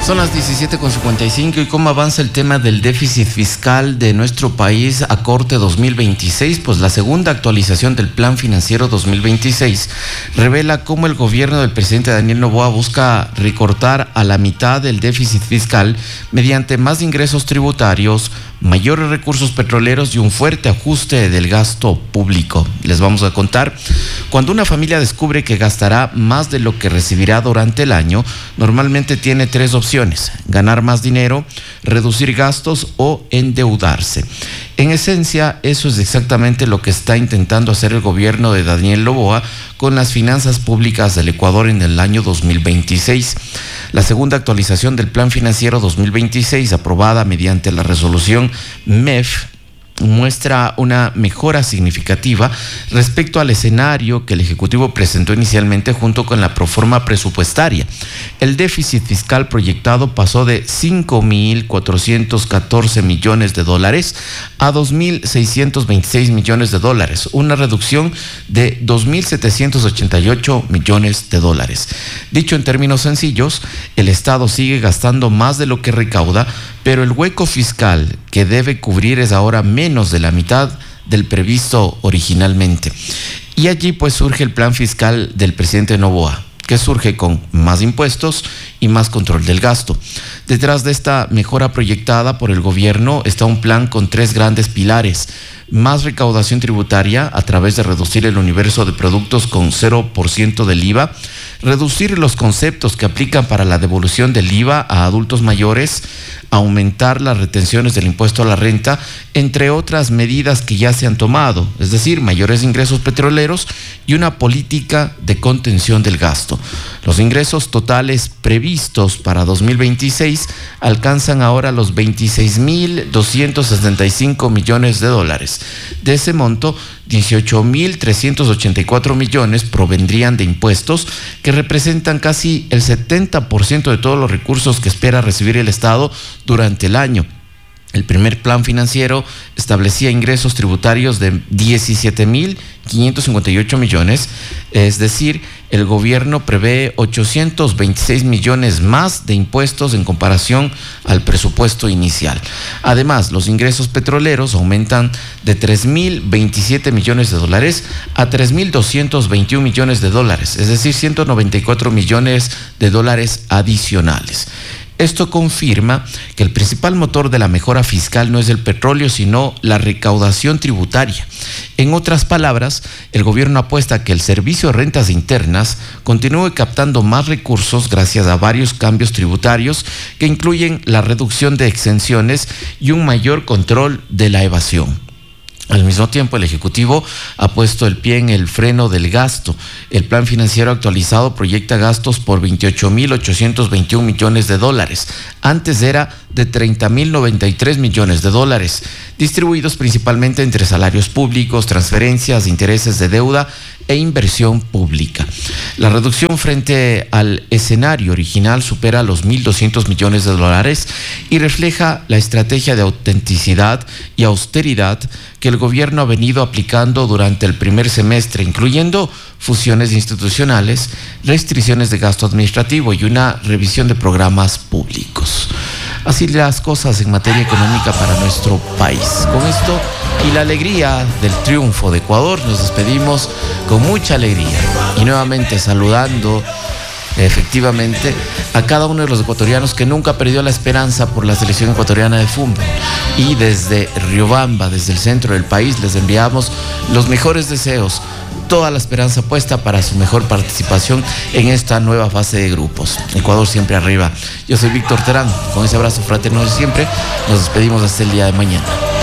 Son las 17:55 y cómo avanza el tema del déficit fiscal de nuestro país a corte 2026, pues la segunda actualización del Plan Financiero 2026 revela cómo el gobierno del presidente Daniel Noboa busca recortar a la mitad del déficit fiscal mediante más ingresos tributarios, mayores recursos petroleros y un fuerte ajuste del gasto público. Les vamos a contar. Cuando una familia descubre que gastará más de lo que recibirá durante el año, normalmente tiene tres opciones: ganar más dinero, reducir gastos o endeudarse. En esencia, eso es exactamente lo que está intentando hacer el gobierno de Daniel Noboa con las finanzas públicas del Ecuador en el año 2026. La segunda actualización del Plan Financiero 2026, aprobada mediante la resolución MEF, muestra una mejora significativa respecto al escenario que el Ejecutivo presentó inicialmente junto con la proforma presupuestaria. El déficit fiscal proyectado pasó de 5.414 millones de dólares a 2.626 millones de dólares, una reducción de 2.788 millones de dólares. Dicho en términos sencillos, el Estado sigue gastando más de lo que recauda, pero el hueco fiscal que debe cubrir es ahora menos de la mitad del previsto originalmente. Y allí pues surge el plan fiscal del presidente Noboa, que surge con más impuestos y más control del gasto. Detrás de esta mejora proyectada por el gobierno está un plan con tres grandes pilares: más recaudación tributaria a través de reducir el universo de productos con 0% del IVA, reducir los conceptos que aplican para la devolución del IVA a adultos mayores, aumentar las retenciones del impuesto a la renta, entre otras medidas que ya se han tomado, es decir, mayores ingresos petroleros y una política de contención del gasto. Los ingresos totales previstos para 2026 alcanzan ahora los 26.265 millones de dólares. De ese monto, 18.384 millones provendrían de impuestos, que representan casi el 70% de todos los recursos que espera recibir el Estado durante el año. El primer plan financiero establecía ingresos tributarios de 17.558 millones, es decir, el gobierno prevé 826 millones más de impuestos en comparación al presupuesto inicial. Además, los ingresos petroleros aumentan de 3.027 millones de dólares a 3.221 millones de dólares, es decir, 194 millones de dólares adicionales. Esto confirma que el principal motor de la mejora fiscal no es el petróleo, sino la recaudación tributaria. En otras palabras, el gobierno apuesta a que el servicio de rentas internas continúe captando más recursos gracias a varios cambios tributarios que incluyen la reducción de exenciones y un mayor control de la evasión. Al mismo tiempo, el Ejecutivo ha puesto el pie en el freno del gasto. El plan financiero actualizado proyecta gastos por 28.821 millones de dólares. Antes era de 30.093 millones de dólares, distribuidos principalmente entre salarios públicos, transferencias, intereses de deuda e inversión pública. La reducción frente al escenario original supera los 1.200 millones de dólares y refleja la estrategia de autenticidad y austeridad que el gobierno ha venido aplicando durante el primer semestre, incluyendo fusiones institucionales, restricciones de gasto administrativo y una revisión de programas públicos. Así las cosas en materia económica para nuestro país. Con esto y la alegría del triunfo de Ecuador, nos despedimos con mucha alegría y nuevamente saludando efectivamente a cada uno de los ecuatorianos que nunca perdió la esperanza por la selección ecuatoriana de fútbol. Y desde Riobamba, desde el centro del país, les enviamos los mejores deseos, toda la esperanza puesta para su mejor participación en esta nueva fase de grupos. Ecuador siempre arriba. Yo soy Víctor Terán, con ese abrazo fraterno de siempre, nos despedimos hasta el día de mañana.